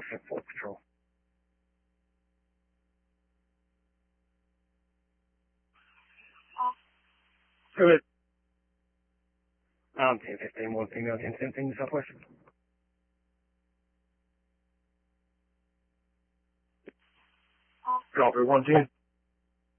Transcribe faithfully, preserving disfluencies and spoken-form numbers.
ship full patrol. Go ahead. Um, ten fifteen, one female, ten seventeen, southwest. Copy, one ten.